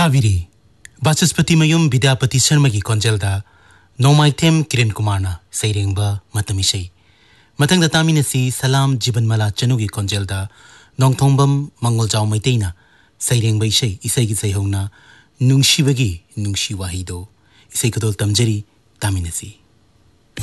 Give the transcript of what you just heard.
ताविरी बाचस्पति मयूम विद्यापति शर्मा की कोंजेलदा नोमाइथेम किरण कुमारना सैरेंबा मतमिसै मतंग तामिनसी सलाम जीवनमला चनु की कोंजेलदा नोंथोंबम मंगोलजाव मैतेना सैरेंबा इसै की सैहौना नुंशिबगी नुंशी वाहिदो इसै कदोल तमजरी तामिनसी।